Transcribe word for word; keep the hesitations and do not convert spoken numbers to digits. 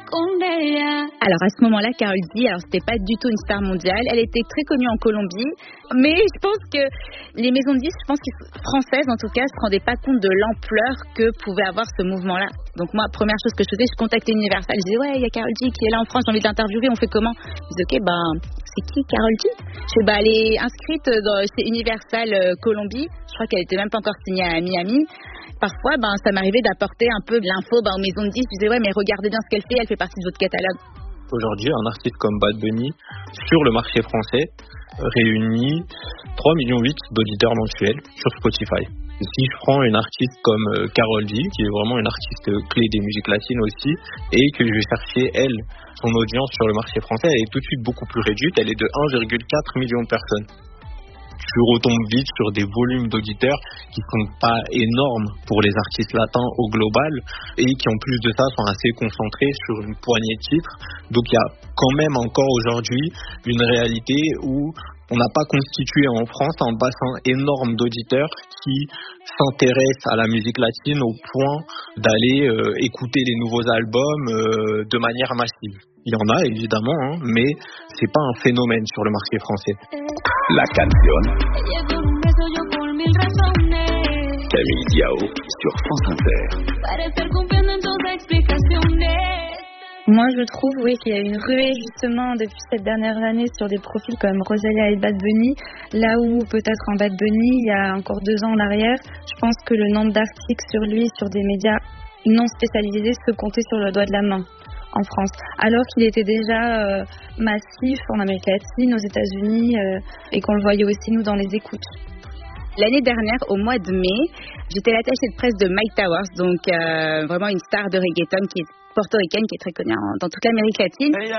Alors à ce moment-là, Karol G, alors c'était pas du tout une star mondiale. Elle était très connue en Colombie, mais je pense que les maisons de disques, je pense qu'ils, françaises en tout cas, se rendaient pas compte de l'ampleur que pouvait avoir ce mouvement-là. Donc moi, première chose que je faisais, je contactais Universal. Je disais ouais, il y a Karol G qui est là en France, j'ai envie de l'interviewer. On fait comment? Je dis ok, ben c'est qui Karol G? Je fais bah elle est inscrite dans, chez Universal euh, Colombie. Je crois qu'elle était même pas encore signée à Miami. Parfois, ben, ça m'arrivait d'apporter un peu de l'info ben, aux maisons de disques. Je disais, ouais, mais regardez bien ce qu'elle fait, elle fait partie de votre catalogue. Aujourd'hui, un artiste comme Bad Bunny, sur le marché français, réunit trois virgule huit millions d'auditeurs mensuels sur Spotify. Et si je prends une artiste comme euh, Karol G, qui est vraiment une artiste clé des musiques latines aussi, et que je vais chercher, elle, son audience sur le marché français, elle est tout de suite beaucoup plus réduite, elle est de un virgule quatre million de personnes. Tu retombes vite sur des volumes d'auditeurs qui sont pas énormes pour les artistes latins au global et qui en plus de ça sont assez concentrés sur une poignée de titres. Donc il y a quand même encore aujourd'hui une réalité où on n'a pas constitué en France un bassin énorme d'auditeurs qui s'intéressent à la musique latine au point d'aller euh, écouter les nouveaux albums euh, de manière massive. Il y en a évidemment, hein, mais c'est pas un phénomène sur le marché français. La canción Camille Diao sur France Inter. Moi, je trouve, oui, qu'il y a une ruée, justement, depuis cette dernière année sur des profils comme Rosalia et Bad Bunny, là où, peut-être, en Bad Bunny, il y a encore deux ans en arrière, je pense que le nombre d'articles sur lui, sur des médias non spécialisés, se comptait sur le doigt de la main en France, alors qu'il était déjà euh, massif en Amérique latine, aux États-Unis, euh, et qu'on le voyait aussi, nous, dans les écoutes. L'année dernière, au mois de mai, j'étais l'attachée de presse de Myke Towers, donc euh, vraiment une star de reggaeton qui est portoricaine, qui est très connue dans toute l'Amérique latine.